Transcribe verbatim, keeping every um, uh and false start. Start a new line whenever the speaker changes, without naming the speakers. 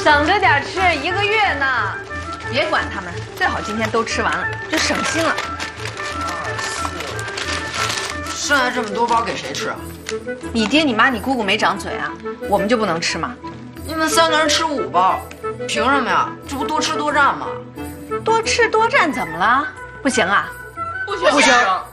省着点吃，一个月呢。别管他们，最好今天都吃完了，就省心了。
二四，剩下这么多包给谁吃啊？
你爹、你妈、你姑姑没长嘴啊？我们就不能吃吗？
你们三个人吃五包，凭什么呀？这不多吃多占吗？
多吃多占怎么了？不行啊？
不行
不行。